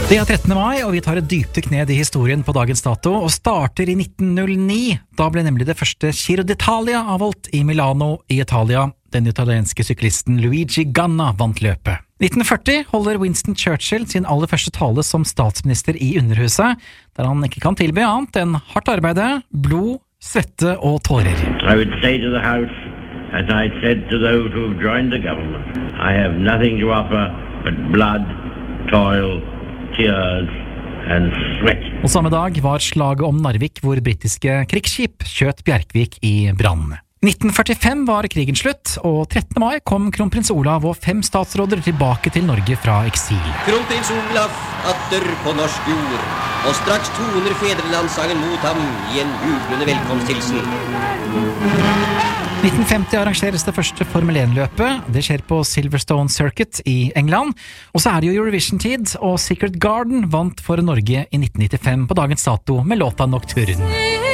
Det er 13. mai, og vi tar et dypdykk ned i historien på dagens dato, og starter i 1909. Da ble nemlig det første Giro d'Italia avholdt i Milano i Italia. Den italienske syklisten Luigi Ganna vant løpet. 1940 holder Winston Churchill sin aller første tale som statsminister i Underhuset, der han ikke kan tilby annet enn hardt arbeide, blod, svette og tårer. I would say to the House, as I said to those who have joined the government, I have nothing to offer but blood, toil, tears and sweat. Og samme dag var slaget om Narvik, hvor britiske krigsskip skjøt Bjerkvik i brann. 1945 var krigen slutt, og 13. mai kom kronprins Olav og 5 statsråder tilbake til Norge fra eksil. Kronprins Olav atter på norsk jord, og straks toner fedrelandssangen mot ham i en jublende velkomsthilsen. 1950 arrangeres det første Formel 1-løpet. Det skjer på Silverstone Circuit i England. Og så er det jo Eurovision-tid, og Secret Garden vant for Norge i 1995 på dagens dato med låta Nocturne.